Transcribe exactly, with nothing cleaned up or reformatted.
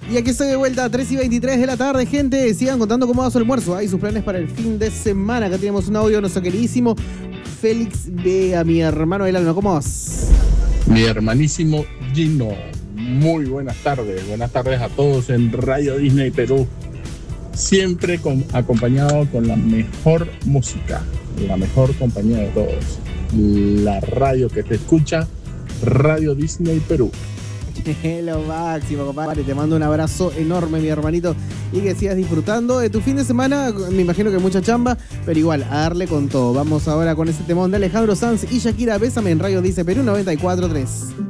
Y aquí estoy de vuelta a tres y veintitrés de la tarde, gente. Sigan contando cómo va su almuerzo. Hay sus planes para el fin de semana. Acá tenemos un audio de nuestro queridísimo Félix Vega, mi hermano del alma. ¿Cómo vas? Mi hermanísimo Gino. Muy buenas tardes. Buenas tardes a todos en Radio Disney Perú. Siempre con, acompañado con la mejor música, la mejor compañía de todos. La radio que te escucha, Radio Disney Perú. Lo máximo, compadre. Te mando un abrazo enorme, mi hermanito. Y que sigas disfrutando de tu fin de semana. Me imagino que mucha chamba, pero igual, a darle con todo. Vamos ahora con ese temón de Alejandro Sanz y Shakira. Bésame en Radio Disney Perú noventa y cuatro punto tres.